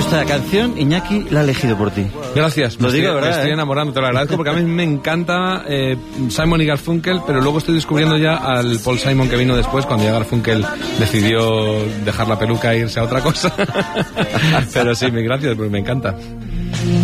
esta canción, Iñaki la ha elegido por ti. Gracias. Lo digo, ¿verdad? Me estoy enamorando, te lo agradezco, porque a mí me encanta Simon y Garfunkel, pero luego estoy descubriendo ya al Paul Simon que vino después, cuando ya Garfunkel decidió dejar la peluca e irse a otra cosa. Pero sí, gracias, porque me encanta.